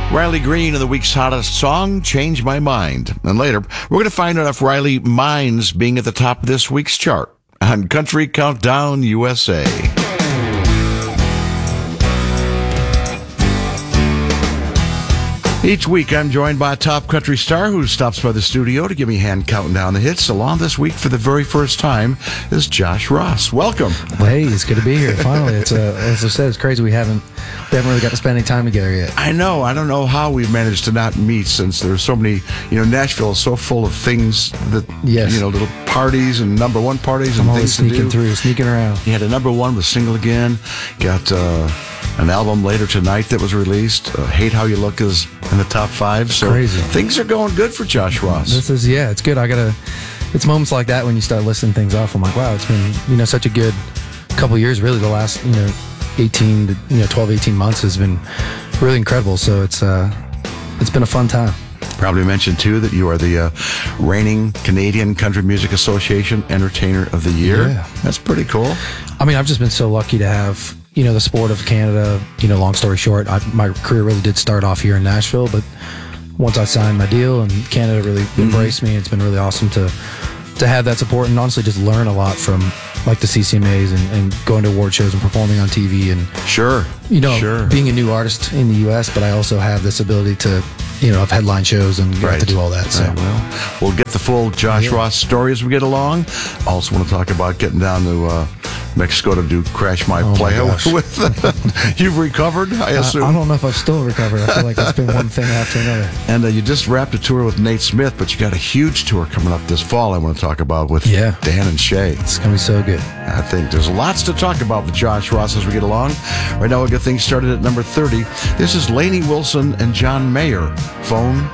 Riley Green and the week's hottest song, Change My Mind. And later, we're going to find out if Riley minds being at the top of this week's chart on Country Countdown USA. Each week, I'm joined by a top country star who stops by the studio to give me a hand counting down the hits. Along this week, for the very first time, is Josh Ross. Welcome. Hey, it's good to be here. Finally, it's as I said, it's crazy. We haven't really got to spend any time together yet. I know. I don't know how we've managed to not meet since there's so many. Nashville is so full of things that little parties and number one parties and I'm things always to do. sneaking around. You had a number one with Single Again. Got an album later tonight that was released. Hate How You Look is in the top 5. So crazy. Things are going good for Josh Ross. It's good. It's moments like that when you start listing things off. I'm like, wow, it's been such a good couple years. Really, the last 12, 18 months has been really incredible. So it's been a fun time. Probably mentioned too that you are the reigning Canadian Country Music Association Entertainer of the Year. Yeah. That's pretty cool. I mean, I've just been so lucky to have the sport of Canada. Long story short, my career really did start off here in Nashville, but once I signed my deal and Canada really embraced me, it's been really awesome to have that support and honestly just learn a lot from like the CCMAs and going to award shows and performing on TV and sure being a new artist in the U.S., but I also have this ability to have headline shows and get to do all that. So well, we'll get the full Josh Ross story as we get along. Also want to talk about getting down to Mexico to do Crash My Playa with you've recovered, I assume. I don't know if I've still recovered. I feel like it's been one thing after another. And you just wrapped a tour with Nate Smith, but you got a huge tour coming up this fall I want to talk about with Dan and Shay. It's going to be so good. I think there's lots to talk about with Josh Ross as we get along. Right now we'll get things started at number 30. This is Lainey Wilson and John Mayer, Phone